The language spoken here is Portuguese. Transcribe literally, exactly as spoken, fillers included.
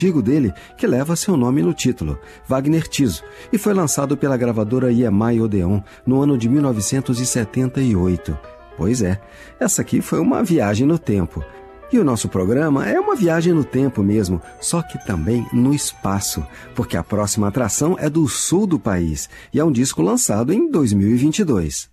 antigo dele, que leva seu nome no título, Wagner Tiso, e foi lançado pela gravadora E M I Odeon no ano de mil novecentos e setenta e oito. Pois é, essa aqui foi uma viagem no tempo. E o nosso programa é uma viagem no tempo mesmo, só que também no espaço, porque a próxima atração é do sul do país e é um disco lançado em dois mil e vinte e dois.